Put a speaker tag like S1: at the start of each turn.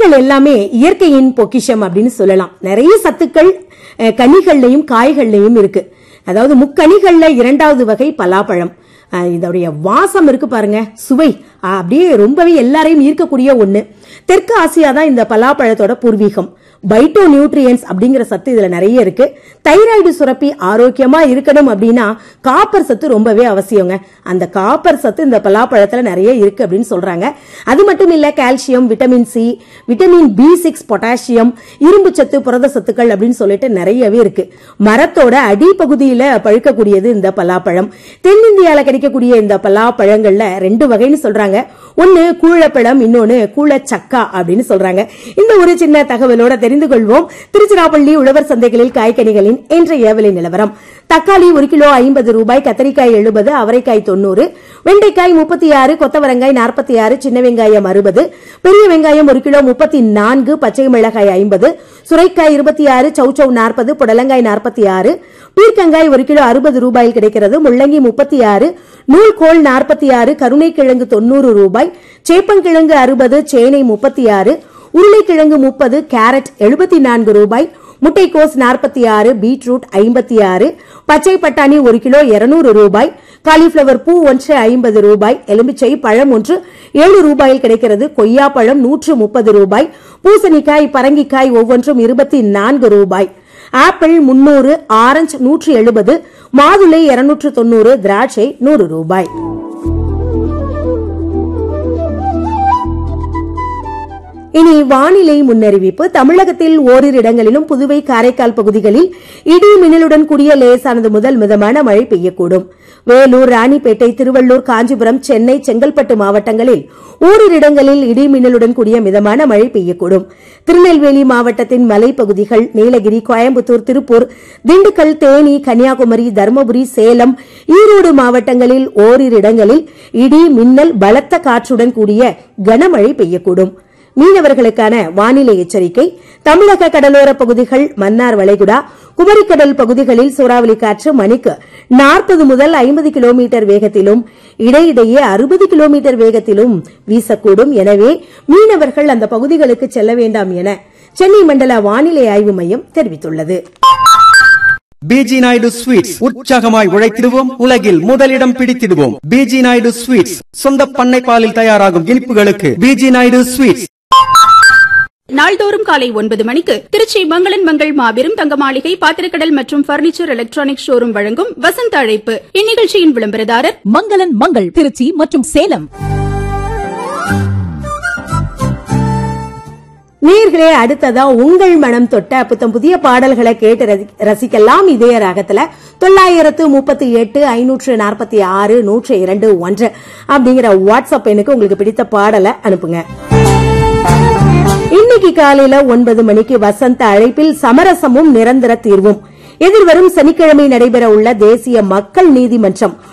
S1: பழங்கள் எல்லாமே இயற்கையின் பொக்கிஷம் அப்படின்னு சொல்லலாம். நிறைய சத்துக்கள் கனிகள்லயும் காய்கள்லயும் இருக்கு. அதாவது முக்கனிகள்ல இரண்டாவது வகை பலாப்பழம். இதோடைய வாசம் இருக்கு பாருங்க, சுவை அப்படியே ரொம்பவே எல்லாரையும் ஈர்க்கக்கூடிய ஒண்ணு. தெற்கு ஆசியா தான் இந்த பலாப்பழத்தோட பூர்வீகம். பைட்டோ நியூட்ரியன்ஸ் அப்படிங்கிற சத்து இதுல நிறைய இருக்கு. தைராய்டு சுரப்பி ஆரோக்கியமா இருக்கணும் அப்படின்னா காப்பர் சத்து ரொம்பவே அவசியங்க. அந்த காப்பர் சத்து இந்த பலாப்பழத்துல நிறைய இருக்கு அப்படின்னு சொல்றாங்க. அது மட்டும் இல்ல, calcium, vitamin C, vitamin B6, potassium, இரும்பு சத்து, புரத சத்துக்கள் அப்படின்னு சொல்லிட்டு நிறையவே இருக்கு. மரத்தோட அடிப்பகுதியில பழுக்கக்கூடியது இந்த பலாப்பழம். தென்னிந்தியால கிடைக்கக்கூடிய இந்த பலாப்பழங்கள்ல 2 வகைன்னு சொல்றாங்க. ஒன்னு கூழப்பழம், இன்னொன்னு கூழச்சக்கா அப்படின்னு சொல்றாங்க. இந்த ஒரு சின்ன தகவலோட தெரிந்து கொள்வோம் திருச்சிராப்பள்ளி உழவர் சந்தைகளில் காய்கனிகளின் இன்றைய விலை நிலவரம். தக்காளி 1 கிலோ 50 ரூபாய், கத்தரிக்காய் 70, அவரைக்காய் 90, வெண்டைக்காய் 36, கொத்தவரங்காய் 46, சின்ன வெங்காயம் 60, பெரிய வெங்காயம் 1 கிலோ 34, பச்சை மிளகாய் 50, சுரைக்காய் 26, சௌச்சௌ 40, புடலங்காய் 46, பீர்க்கங்காய் 1 கிலோ 60 ரூபாயில் கிடைக்கிறது. முள்ளங்கி 36, நூல்கோல் 46, கருணைக்கிழங்கு 90 ரூபாய், சேப்பங்கிழங்கு 60, சேனை 36, உருளைக்கிழங்கு 30, கேரட் 74 ரூபாய், முட்டைக்கோஸ் 46, பீட்ரூட் 56, பச்சை பட்டாணி 1 கிலோ 200 ரூபாய், காலிஃபிளவர் பூ ஒன்று 50 ரூபாய், எலுமிச்சை பழம் ஒன்று 7 ரூபாயில் கிடைக்கிறது. கொய்யாப்பழம் 130 ரூபாய், பூசணிக்காய், பரங்கிக்காய் ஒவ்வொன்றும் 24 ரூபாய், ஆப்பிள் 300, ஆரஞ்சு 170, மாதுளை 290, திராட்சை 100 ரூபாய். இனி வானிலை முன்னறிவிப்பு. தமிழகத்தில் ஓரிரு இடங்களிலும் புதுவை, காரைக்கால் பகுதிகளில் இடி மின்னலுடன் கூடிய லேசானது முதல் மிதமான மழை பெய்யக்கூடும். வேலூர், ராணிப்பேட்டை, திருவள்ளூர், காஞ்சிபுரம், சென்னை, செங்கல்பட்டு மாவட்டங்களில் ஓரிரு இடங்களில் இடி மின்னலுடன் கூடிய மிதமான மழை பெய்யக்கூடும். திருநெல்வேலி மாவட்டத்தின் மலைப்பகுதிகள், நீலகிரி, கோயம்புத்தூர், திருப்பூர், திண்டுக்கல், தேனி, கன்னியாகுமரி, தருமபுரி, சேலம், ஈரோடு மாவட்டங்களில் ஓரிரு இடங்களில் இடி மின்னல், பலத்த காற்றுடன் கூடிய கனமழை பெய்யக்கூடும். மீனவர்களுக்கான வானிலை எச்சரிக்கை. தமிழக கடலோர பகுதிகள், மன்னார் வளைகுடா, குமரிக்கடல் பகுதிகளில் சூறாவளி காற்று மணிக்கு 40 முதல் 50 கிலோமீட்டர் வேகத்திலும் இடையிடையே 60 கிலோமீட்டர் வேகத்திலும் வீசக்கூடும். எனவே மீனவர்கள் அந்த பகுதிகளுக்கு செல்ல வேண்டாம் என சென்னை மண்டல வானிலை ஆய்வு மையம் தெரிவித்துள்ளது.
S2: பிஜி நாயுடு ஸ்வீட்ஸ், உற்சாகமாய் உழைத்திடுவோம், உலகில் முதலிடம் பிடித்திடுவோம். பிஜி நாயுடு ஸ்வீட்ஸ், சொந்த பண்ணை பாலில் தயாராகும் இனிப்புகளுக்கு பிஜி நாயுடு ஸ்வீட்ஸ்.
S3: நாள்தோறும் காலை 9 மணிக்கு திருச்சி மங்களன் மங்கள் மாபெரும் தங்க மாளிகை, பாத்திரக்கடல் மற்றும் பர்னிச்சர் எலக்ட்ரானிக் ஷோரூம் வழங்கும் வசந்த அழைப்பு. இந்நிகழ்ச்சியின் விளம்பரதாரர்
S4: மங்களன் மங்கள், திருச்சி மற்றும் சேலம்.
S1: நேயர்களே, அடுத்ததா உங்கள் மனம் தொட்ட புத்தம் புதிய பாடல்களை கேட்டு ரசிக்கலாம். இதே ராகத்துல 938 546 102 அப்படிங்கிற வாட்ஸ்அப் எண்ணுக்கு உங்களுக்கு பிடித்த பாடலை அனுப்புங்க. இன்னைக்கு காலையில 9 மணிக்கு வசந்த அழைப்பில் சமரசமும் நிரந்தர தீர்வும். எதிர்வரும் சனிக்கிழமை நடைபெற உள்ள தேசிய மக்கள் நீதிமன்றம்